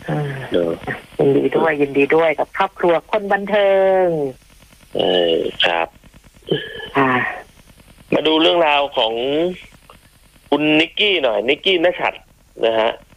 ยินดีด้วยกับครอบครัวคนบันเทิงครับมาดูเรื่องราวของคุณนิกกี้หน่อยนิกกี้ณชัดนะฮะ